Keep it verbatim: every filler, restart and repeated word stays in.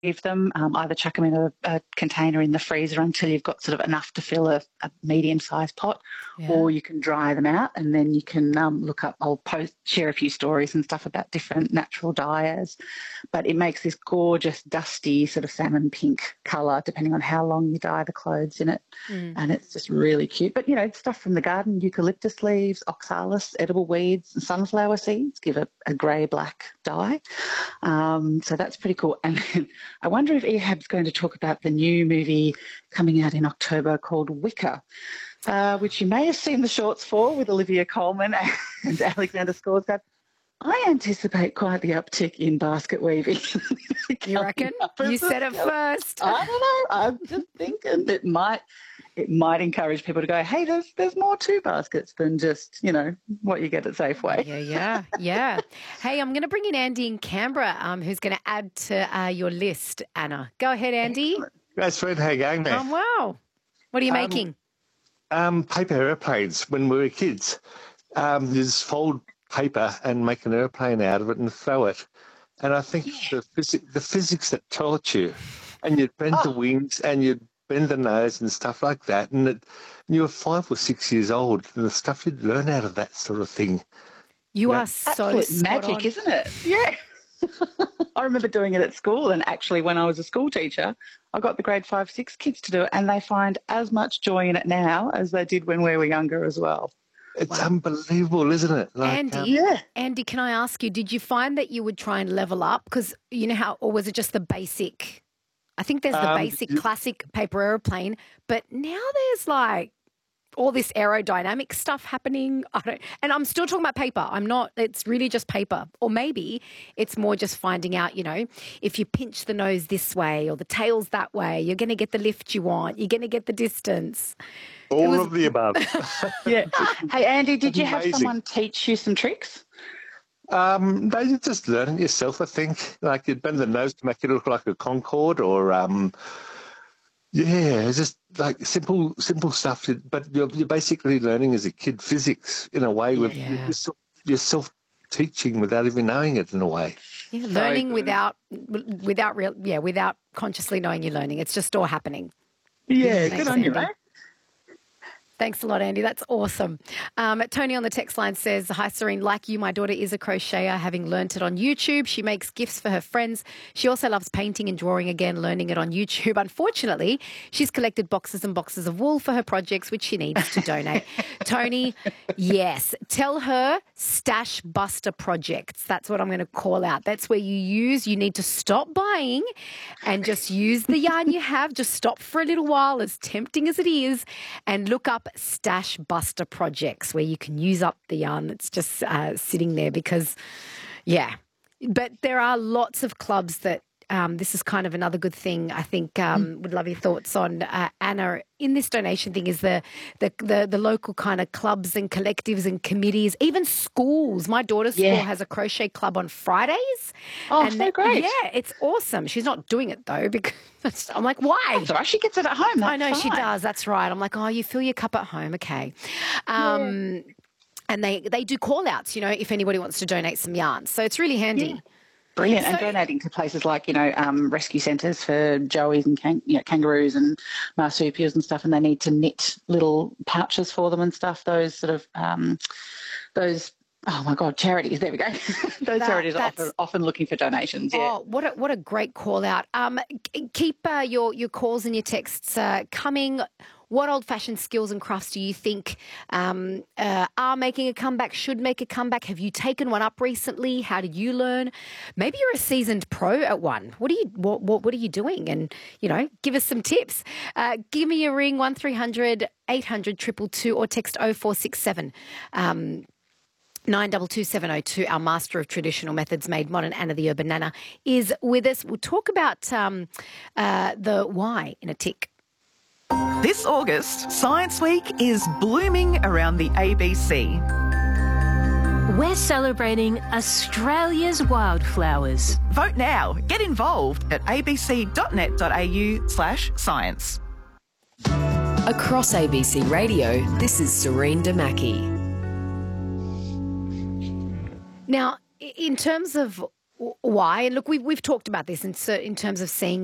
leave them, um, either chuck them in a, a container in the freezer until you've got sort of enough to fill a, a medium-sized pot, Yeah. or you can dry them out and then you can um, look up, I'll post, share a few stories and stuff about different natural dyers. But it makes this gorgeous, dusty sort of salmon pink colour depending on how long you dye the clothes in it. Mm. And it's just really cute. But, you know, stuff from the garden, eucalyptus leaves, oxalis, edible weeds, and sunflower seeds give a, a grey-black dye. Um, so that's pretty cool. And then I wonder if Ehab's going to talk about the new movie coming out in October called Wicker, uh, which you may have seen the shorts for with Olivia Colman and Alexander Skarsgård. I anticipate quite the uptick in basket weaving. You reckon? You said it first. I don't know. I'm just thinking it might it might encourage people to go, hey, there's there's more to baskets than just, you know, what you get at Safeway. Yeah, yeah, yeah. Hey, I'm going to bring in Andy in Canberra, um, who's going to add to uh, your list, Anna. Go ahead, Andy. That's Fred. How you going, man? Um, wow. What are you Um, making? Um, paper airplanes. When we were kids, um, you just fold paper and make an airplane out of it and throw it. And I think the, phys- the physics that taught you, and you'd bend Oh. the wings and you'd bend the nose and stuff like that. And, it, and you were five or six years old, and the stuff you'd learn out of that sort of thing. You yeah. are so Absolute spot magic, on. isn't it? Yeah. I remember doing it at school, and actually when I was a school teacher, I got the grade five, six kids to do it, and they find as much joy in it now as they did when we were younger as well. It's Wow. unbelievable, isn't it? Like, Andy, um, Yeah. Andy, can I ask you, did you find that you would try and level up? Because you know how, or was it just the basic? I think there's the Um, basic you- classic paper aeroplane, but now there's like all this aerodynamic stuff happening. I don't, and I'm still talking about paper. I'm not, it's really just paper. Or maybe it's more just finding out, you know, if you pinch the nose this way or the tail's that way, you're going to get the lift you want. You're going to get the distance. all was- of the above. Yeah. Hey, Andy, did you have Amazing. someone teach you some tricks? Um, no, you just learn it yourself, I think. Like you'd bend the nose to make it look like a Concorde, or um, yeah, it's just like simple, simple stuff. But you're, you're basically learning as a kid physics in a way. With Yeah. you're, self, you're self-teaching without even knowing it in a way. Yeah, learning good. without, without real, yeah, without consciously knowing you're learning. It's just all happening. Yeah, Thanks, good on you, Andy. mate. Thanks a lot, Andy. That's awesome. Um, Tony on the text line says, hi, Serene. Like you, my daughter is a crocheter, having learnt it on YouTube. She makes gifts for her friends. She also loves painting and drawing again, learning it on YouTube. Unfortunately, she's collected boxes and boxes of wool for her projects, which she needs to donate. Tony, yes. Tell her Stash Buster Projects. That's what I'm going to call out. That's where you use, you need to stop buying and just use the yarn you have. Just stop for a little while, as tempting as it is, and look up Stash Buster Projects where you can use up the yarn that's just uh, sitting there because, yeah. But there are lots of clubs that um, this is kind of another good thing. I think um, would love your thoughts on, uh, Anna, in this donation thing is the, the the the local kind of clubs and collectives and committees, even schools. My daughter's Yeah. school has a crochet club on Fridays. Oh, and so they- great. Yeah, it's awesome. She's not doing it though because I'm like, why? That's all right. She gets it at home. That's I know she fine. does. That's right. I'm like, oh, you fill your cup at home. Okay. Um, And they, they do call outs, you know, if anybody wants to donate some yarn. So it's really handy. Yeah. Brilliant. And So- donating to places like, you know, um, rescue centres for joeys and kang- you know, kangaroos and marsupials and stuff, and they need to knit little pouches for them and stuff. Those sort of, um, those, oh, my God, charities. There we go. Those That- charities are that's- often, often looking for donations. Yeah. Oh, what a, what a great call out. Um, k- keep uh, your, your calls and your texts uh, coming. What old-fashioned skills and crafts do you think um, uh, are making a comeback, should make a comeback? Have you taken one up recently? How did you learn? Maybe you're a seasoned pro at one. What are you what what, what are you doing? And, you know, give us some tips. Uh, give me a ring, one three hundred eight hundred two two two, or text oh four six seven. Um, nine two two seven oh two, our master of traditional methods made modern, Anna the Urban Nana, is with us. We'll talk about um, uh, the why in a tick. This August, Science Week is blooming around the A B C. We're celebrating Australia's wildflowers. Vote now. Get involved at abc.net.au slash science. Across A B C Radio, this is Serene Damaki. Now, i- in terms of why. And look, we've, we've talked about this in, in terms of seeing